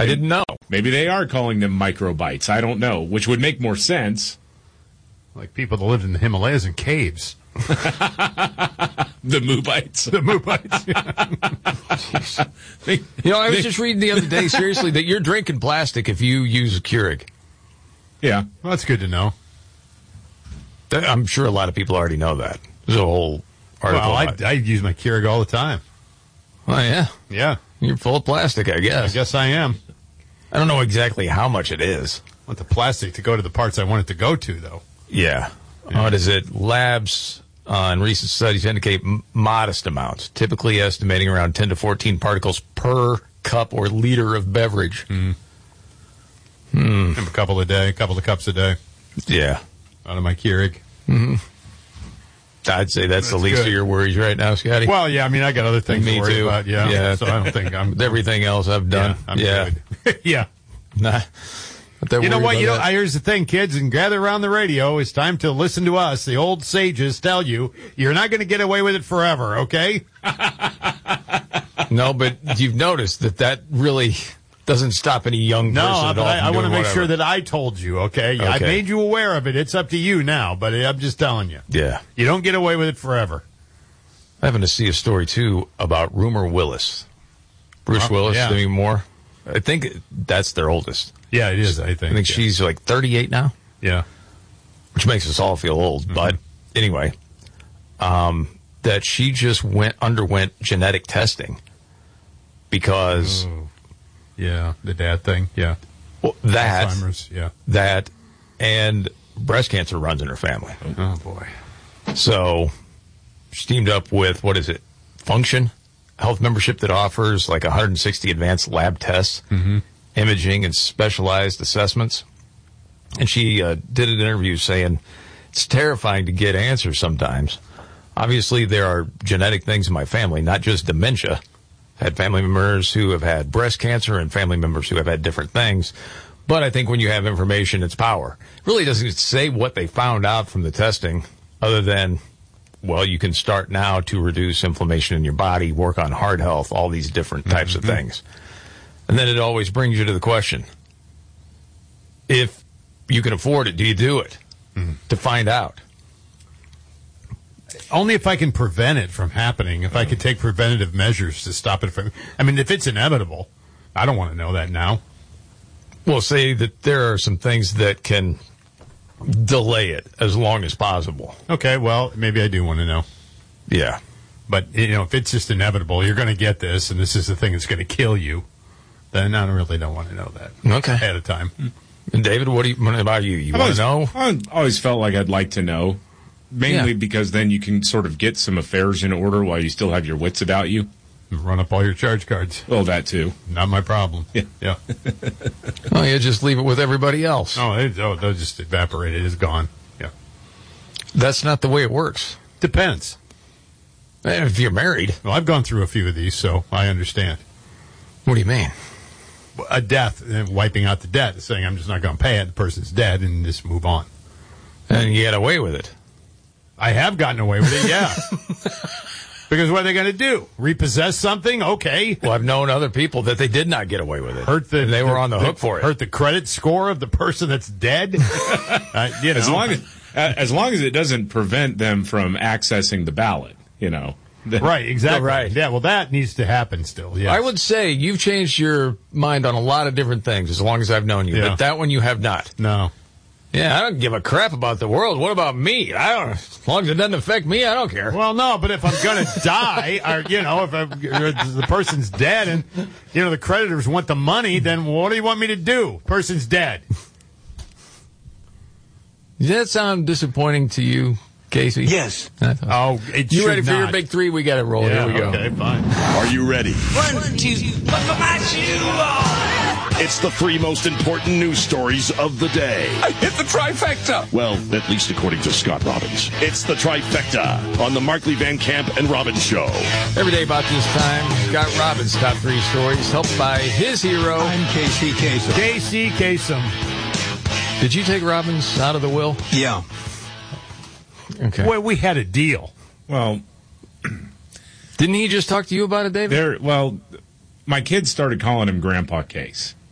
I didn't know. Maybe they are calling them microbites. I don't know, which would make more sense. Like people that lived in the Himalayas in caves. The Moobites. The Moobites. I was just reading the other day, seriously, that you're drinking plastic if you use a Keurig. Yeah. Well, that's good to know. I'm sure a lot of people already know that. There's a whole article. Well, I use my Keurig all the time. Oh, yeah? Yeah. You're full of plastic, I guess. I guess I am. I don't know exactly how much it is. I want the plastic to go to the parts I want it to go to, though. Yeah. What is it? Labs and recent studies indicate modest amounts, typically estimating around 10 to 14 particles per cup or liter of beverage. A couple of cups a day. Yeah. Out of my Keurig. I'd say that's the least of your worries right now, Scotty. Well, yeah, I mean, I got other things to worry about, Yeah. So I don't think I'm... With everything else I've done. I'm good. Yeah. Nah. You know what? Here's the thing, kids, and gather around the radio. It's time to listen to us. The old sages tell you, you're not going to get away with it forever, okay? No, but you've noticed that really doesn't stop any young person at all. I want to make sure that I told you, okay? I made you aware of it. It's up to you now, but I'm just telling you. Yeah. You don't get away with it forever. I happen to see a story, too, about Rumor Willis. Bruce Willis, yeah. Demi Moore. I think that's their oldest. Yeah, it is, I think. She's like 38 now. Yeah. Which makes us all feel old. Mm-hmm. But anyway, that she just underwent genetic testing because... Yeah, the dad thing, yeah. Well, that, Alzheimer's, yeah. That, and breast cancer runs in her family. Oh, boy. So, she teamed up with, Function Health membership that offers like 160 advanced lab tests, imaging, and specialized assessments. And she did an interview saying, it's terrifying to get answers sometimes. Obviously, there are genetic things in my family, not just dementia. Had family members who have had breast cancer and family members who have had different things. But I think when you have information, it's power. It really doesn't say what they found out from the testing other than, well, you can start now to reduce inflammation in your body, work on heart health, all these different types of things. And then it always brings you to the question, if you can afford it, do you do it? To find out. Only if I can prevent it from happening, if I could take preventative measures to stop it from... I mean, if it's inevitable, I don't want to know that now. We'll say that there are some things that can delay it as long as possible. Okay, well, maybe I do want to know. Yeah. But, if it's just inevitable, you're going to get this, and this is the thing that's going to kill you, then I really don't want to know that ahead of time. And David, what about you? You want to know? I always felt like I'd like to know. Mainly because then you can sort of get some affairs in order while you still have your wits about you. Run up all your charge cards. Well, that too. Not my problem. Yeah. Oh, yeah, just leave it with everybody else. They'll just evaporate. It is gone. Yeah. That's not the way it works. Depends. If you're married. Well, I've gone through a few of these, so I understand. What do you mean? A death, wiping out the debt, saying I'm just not going to pay it, the person's dead, and just move on. And you get away with it. I have gotten away with it, yeah. Because what are they going to do? Repossess something? Okay. Well, I've known other people that they did not get away with it. And they were on the hook for it. Hurt the credit score of the person that's dead? As long as it doesn't prevent them from accessing the ballot, Right, exactly. Right. Yeah, well, that needs to happen still, yes. I would say you've changed your mind on a lot of different things as long as I've known you. Yeah. But that one you have not. No. Yeah, I don't give a crap about the world. What about me? As long as it doesn't affect me, I don't care. Well, no, but if I'm going to die, or, if the person's dead and, the creditors want the money, then what do you want me to do? Person's dead. Does that sound disappointing to you, Casey? Yes. You ready for your big three? We got it rolling. Yeah, Here we go. Okay, fine. Are you ready? 1, 2, buckle my shoe on. It's the three most important news stories of the day. I hit the trifecta. Well, at least according to Scott Robbins. It's the trifecta on the Markley Van Camp and Robbins Show. Every day about this time, Scott Robbins' top three stories, helped by his hero. I'm Casey Kasem. Casey Kasem. Did you take Robbins out of the will? Yeah. Okay. Well, we had a deal. Well, didn't he just talk to you about it, David? my kids started calling him Grandpa Case.